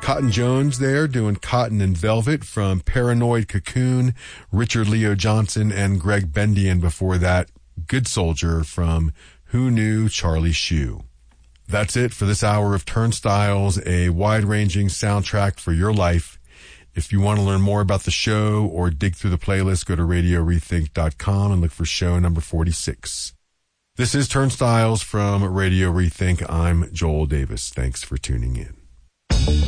Cotton Jones there doing Cotton and Velvet from Paranoid Cocoon, Richard Leo Johnson, and Greg Bendian before that. Good Soldier from Who Knew Charlie Shue. That's it for this hour of Turnstiles, a wide-ranging soundtrack for your life. If you want to learn more about the show or dig through the playlist, go to RadioRethink.com and look for show number 46. This is Turnstiles from Radio Rethink. I'm Joel Davis. Thanks for tuning in.